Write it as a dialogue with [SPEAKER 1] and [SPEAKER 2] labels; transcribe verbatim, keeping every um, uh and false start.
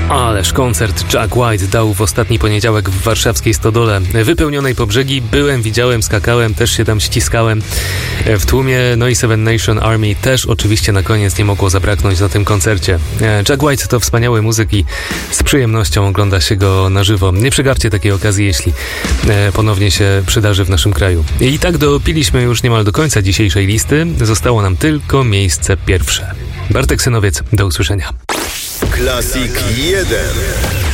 [SPEAKER 1] Ależ koncert Jack White dał w ostatni poniedziałek w warszawskiej Stodole, wypełnionej po brzegi. Byłem, widziałem, skakałem, też się tam ściskałem w tłumie. No i Seven Nation Army też oczywiście na koniec nie mogło zabraknąć na tym koncercie. Jack White to wspaniały muzyk i z przyjemnością ogląda się go na żywo. Nie przegapcie takiej okazji, jeśli ponownie się przydarzy w naszym kraju. I tak dopiliśmy już niemal do końca dzisiejszej listy. Zostało nam tylko miejsce pierwsze. Bartek Synowiec, do usłyszenia.
[SPEAKER 2] Klasik jeden.